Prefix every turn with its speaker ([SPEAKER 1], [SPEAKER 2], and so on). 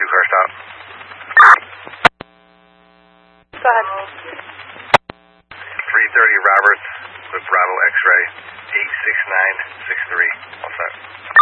[SPEAKER 1] 2-car stop.
[SPEAKER 2] Go ahead.
[SPEAKER 1] 330 Roberts with Bravo X-ray 86963. All set.